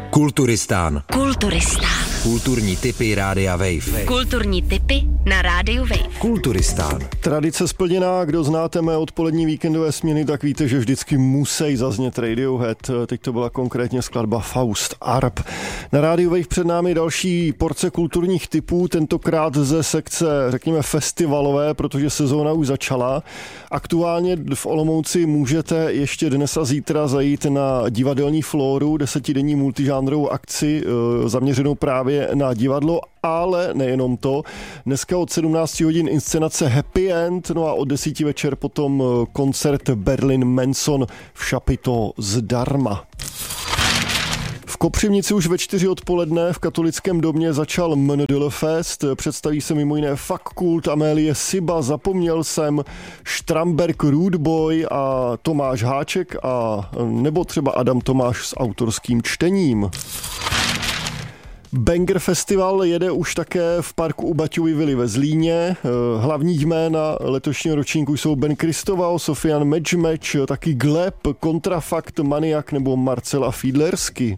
Kulturistán. Kulturní tipy Rádia Wave. Kulturní tipy na Rádiu Wave. Kulturistán. Tradice splněná, kdo znáte mé odpolední víkendové směny, tak víte, že vždycky musí zaznět Radiohead. Teď to byla konkrétně skladba Faust Arp. Na Rádiu Wave před námi další porce kulturních tipů, tentokrát ze sekce, řekněme, festivalové, protože sezóna už začala. Aktuálně v Olomouci můžete ještě dnes a zítra zajít na divadelní Floru, 10denní multižánrovou akci zaměřenou právě na divadlo, ale nejenom to. Dneska od 17 hodin inscenace Happy End, no a od 10 večer potom koncert Berlin Manson v Šapito zdarma. V Kopřivnici už ve 4 odpoledne v katolickém domě začal MNDL Fest. Představí se mimo jiné Fakult, Amélie Siba, Zapomněl jsem, Štramberg, Rudeboy a Tomáš Háček a nebo třeba Adam Tomáš s autorským čtením. Banger Festival jede už také v parku u Baťovy vily ve Zlíně. Hlavní jména letošního ročníku jsou Ben Kristoval, Sofian Medžmeč, taky Gleb, Kontrafakt, Maniak nebo Marcela Fiedlersky.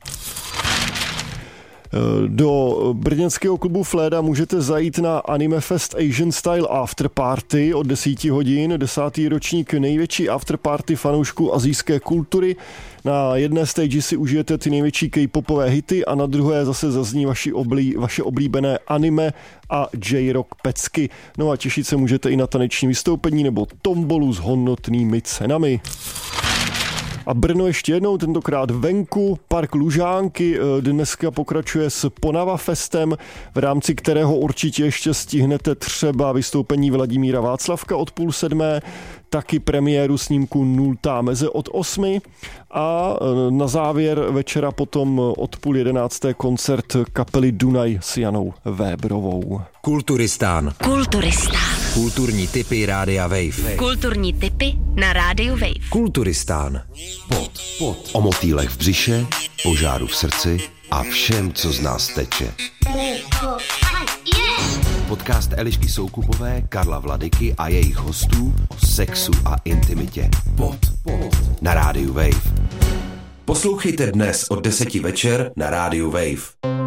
Do brněnského klubu Fléda můžete zajít na Anime Fest Asian Style Afterparty od 10 hodin, 10. ročník největší afterparty fanoušků asijské kultury. Na jedné stage si užijete ty největší K-popové hity a na druhé zase zazní vaše oblíbené anime a J-rock pecky. No a těšit se můžete i na taneční vystoupení nebo tombolu s hodnotnými cenami. A Brno ještě jednou, tentokrát venku, park Lužánky dneska pokračuje s Ponava Festem, v rámci kterého určitě ještě stihnete třeba vystoupení Vladimíra Václavka od 6:30, taky premiéru snímku 0. meze od 8 a na závěr večera potom od 10:30 koncert kapely Dunaj s Janou Vébrovou. Kulturistán. Kulturní tipy Rádia Wave. Kulturní tipy na Rádiu Wave. Kulturistán. Pot. O motýlech v břiše, požáru v srdci a všem, co z nás teče. Podcast Elišky Soukupové, Karla Vladyky a jejich hostů o sexu a intimitě. Pot. Na Rádiu Wave. Poslouchejte dnes od 10 večer na Rádiu Wave.